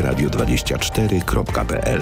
radio24.pl.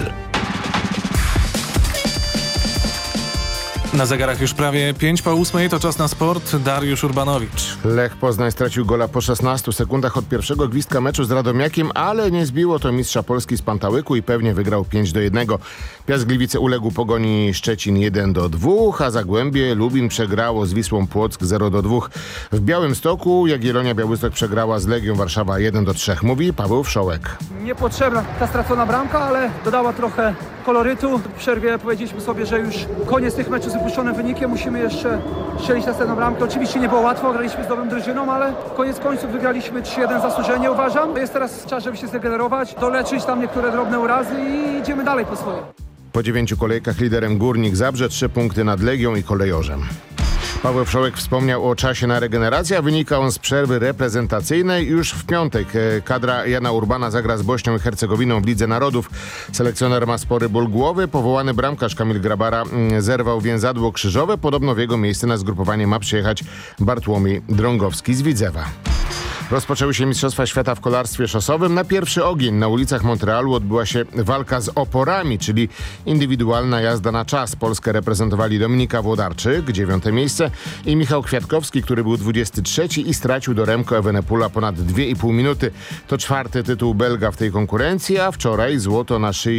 Na zegarach już prawie 5:08, to czas na sport. Dariusz Urbanowicz. Lech Poznań stracił gola po 16 sekundach od pierwszego gwizdka meczu z Radomiakiem, ale nie zbiło to mistrza Polski z Pantałyku i pewnie wygrał 5-1. Piast Gliwice uległ Pogoni Szczecin 1-2, a Zagłębie Lubin przegrało z Wisłą Płock 0-2. W Białymstoku Jagiellonia Białystok przegrała z Legią Warszawa 1-3. Mówi Paweł Wszołek. Niepotrzebna ta stracona bramka, ale dodała trochę kolorytu. W przerwie powiedzieliśmy sobie, że już koniec tych meczów z wypuszczonym wynikiem, musimy jeszcze strzelić następną bramkę. Oczywiście nie było łatwo, graliśmy z dobrą drużyną, ale koniec końców wygraliśmy 3-1 zasłużenie, uważam. Jest teraz czas, żeby się zregenerować, doleczyć tam niektóre drobne urazy i idziemy dalej po swoje. Po 9 kolejkach liderem Górnik Zabrze, 3 punkty nad Legią i Kolejorzem. Paweł Wszołek wspomniał o czasie na regenerację, a wynika on z przerwy reprezentacyjnej. Już w piątek kadra Jana Urbana zagra z Bośnią i Hercegowiną w Lidze Narodów. Selekcjoner ma spory ból głowy. Powołany bramkarz Kamil Grabara zerwał więzadło krzyżowe. Podobno w jego miejsce na zgrupowanie ma przyjechać Bartłomiej Drągowski z Widzewa. Rozpoczęły się Mistrzostwa Świata w kolarstwie szosowym. Na pierwszy ogień na ulicach Montrealu odbyła się walka z oporami, czyli indywidualna jazda na czas. Polskę reprezentowali Dominika Włodarczyk, 9. miejsce, i Michał Kwiatkowski, który był 23. i stracił do Remco Evenepoela ponad 2,5 minuty. To 4. tytuł Belga w tej konkurencji, a wczoraj złoto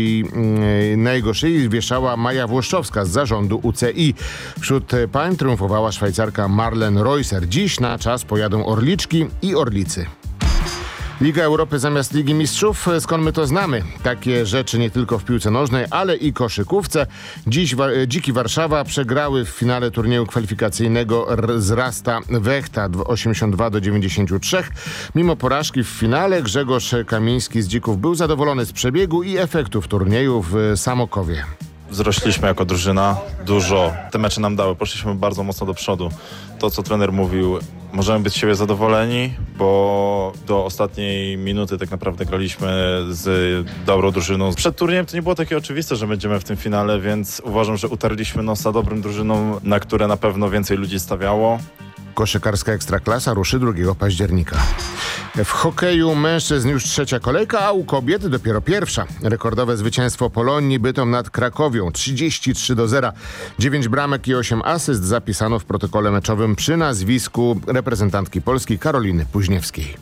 na jego szyi wieszała Maja Włoszczowska z zarządu UCI. Wśród pań triumfowała Szwajcarka Marlen Reusser. Dziś na czas pojadą Orliczki i Orlicy. Liga Europy zamiast Ligi Mistrzów, skąd my to znamy? Takie rzeczy nie tylko w piłce nożnej, ale i koszykówce. Dziś Dziki Warszawa przegrały w finale turnieju kwalifikacyjnego z Rasta Wechta 82-93. Mimo porażki w finale Grzegorz Kamiński z Dzików był zadowolony z przebiegu i efektów turnieju w Samokowie. Wzrośliśmy jako drużyna, dużo te mecze nam dały, poszliśmy bardzo mocno do przodu. To, co trener mówił, możemy być z siebie zadowoleni, bo do ostatniej minuty tak naprawdę graliśmy z dobrą drużyną. Przed turniejem to nie było takie oczywiste, że będziemy w tym finale, więc uważam, że utarliśmy nosa dobrym drużynom, na które na pewno więcej ludzi stawiało. Koszykarska Ekstraklasa ruszy 2 października. W hokeju mężczyzn już 3. kolejka, a u kobiet dopiero 1. Rekordowe zwycięstwo Polonii Bytom nad Krakowią 33-0. 9 bramek i 8 asyst zapisano w protokole meczowym przy nazwisku reprezentantki Polski Karoliny Puźniewskiej.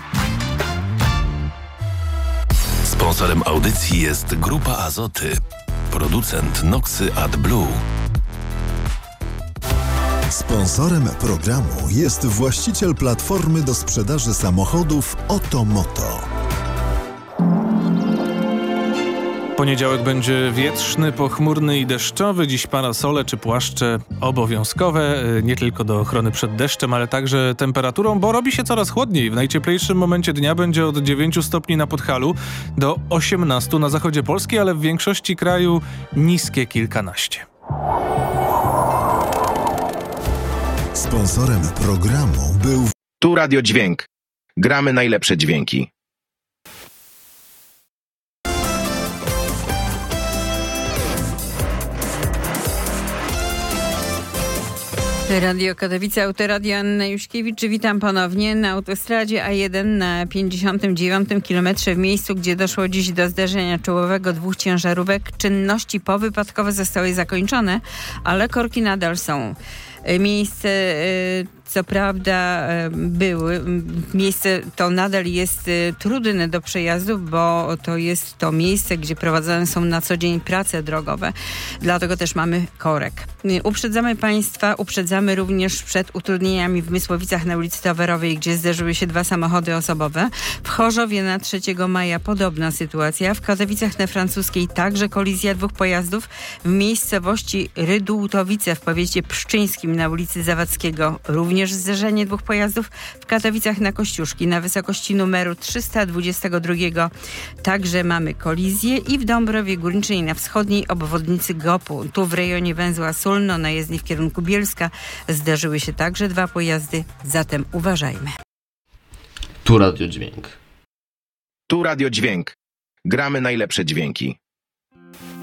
Sponsorem audycji jest Grupa Azoty, producent Noxy AdBlue. Sponsorem programu jest właściciel platformy do sprzedaży samochodów Otomoto. Poniedziałek będzie wietrzny, pochmurny i deszczowy. Dziś parasole czy płaszcze obowiązkowe, nie tylko do ochrony przed deszczem, ale także temperaturą, bo robi się coraz chłodniej. W najcieplejszym momencie dnia będzie od 9 stopni na Podhalu do 18 na zachodzie Polski, ale w większości kraju niskie kilkanaście. Sponsorem programu był Tu Radio Dźwięk. Gramy najlepsze dźwięki. Radio Katowice, Autoradio Anna Juszkiewicz. Witam ponownie na autostradzie A1 na 59 kilometrze w miejscu, gdzie doszło dziś do zderzenia czołowego 2 ciężarówek. Czynności powypadkowe zostały zakończone, ale korki nadal są. Miejsce co prawda miejsce to nadal jest trudne do przejazdu, bo to jest to miejsce, gdzie prowadzone są na co dzień prace drogowe. Dlatego też mamy korek. Uprzedzamy również przed utrudnieniami w Mysłowicach na ulicy Towarowej, gdzie zderzyły się 2 samochody osobowe. W Chorzowie na 3 maja podobna sytuacja. W Katowicach na Francuskiej także kolizja 2 pojazdów. W miejscowości Rydultowice w powiecie pszczyńskim na ulicy Zawadzkiego również zderzenie 2 pojazdów. W Katowicach na Kościuszki na wysokości numeru 322 także mamy kolizję i w Dąbrowie Górniczej na wschodniej obwodnicy Gopu. Tu w rejonie węzła Sulno na jezdni w kierunku Bielska zdarzyły się także 2 pojazdy, zatem uważajmy. Tu Radio Dźwięk. Tu Radio Dźwięk. Gramy najlepsze dźwięki.